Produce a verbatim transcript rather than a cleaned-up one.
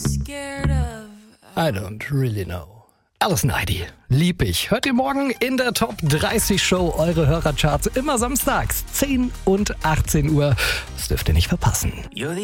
I don't really know. Alison Heidi, lieb ich. Hört ihr morgen in der Top dreißig Show eure Hörercharts immer samstags, zehn und achtzehn Uhr. Das dürft ihr nicht verpassen.